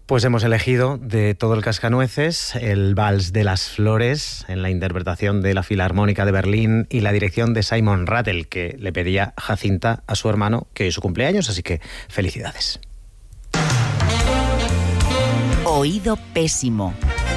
Pues hemos elegido de todo el Cascanueces el Vals de las Flores en la interpretación de la Filarmónica de Berlín y la dirección de Simon Rattle, que le pedía Jacinta a su hermano, que hoy es su cumpleaños, así que felicidades. Oído pésimo.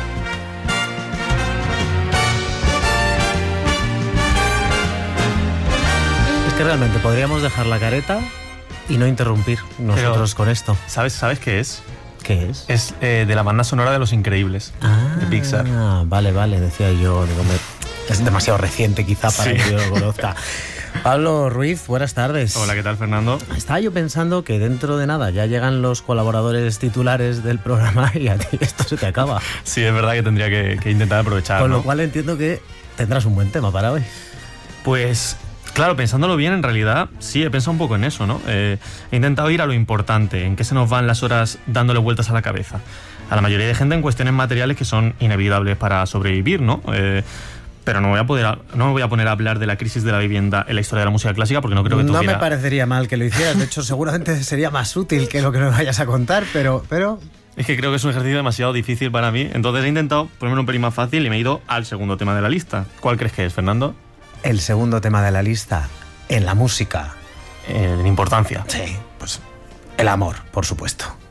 Es que realmente podríamos dejar la careta y no interrumpir nosotros con esto. ¿Sabes qué es? ¿Qué es? Es de la banda sonora de Los Increíbles, de Pixar. Vale, decía yo. Digo, es demasiado reciente quizá para que yo lo conozca. Pablo Ruiz, buenas tardes. Hola, ¿qué tal, Fernando? Estaba yo pensando que dentro de nada ya llegan los colaboradores titulares del programa y a ti esto se te acaba. Sí, es verdad que tendría que intentar aprovechar, Con ¿no? lo cual entiendo que tendrás un buen tema para hoy. Pues... claro, pensándolo bien, en realidad sí, he pensado un poco en eso, ¿no? He intentado ir a lo importante, en qué se nos van las horas dándole vueltas a la cabeza. A la mayoría de gente en cuestiones materiales que son inevitables para sobrevivir, ¿no? Pero no me voy a poner a hablar de la crisis de la vivienda en la historia de la música clásica porque no creo que tuviera... No me parecería mal que lo hicieras, de hecho seguramente sería más útil que lo que me vayas a contar, pero... Es que creo que es un ejercicio demasiado difícil para mí, entonces he intentado ponerme un pelín más fácil y me he ido al segundo tema de la lista. ¿Cuál crees que es, Fernando? El segundo tema de la lista, en la música. En importancia. Sí, pues el amor, por supuesto.